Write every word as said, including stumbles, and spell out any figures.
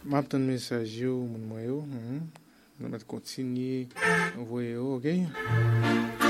Je vais message au mon moyo. On va continuer envoyer OK.